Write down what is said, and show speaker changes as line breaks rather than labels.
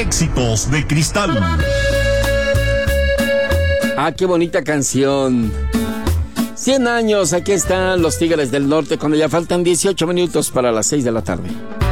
Éxitos de Cristal.
Ah, qué bonita canción. 100 años, aquí están los Tigres del Norte cuando ya faltan 18 minutos para las 6 de la tarde.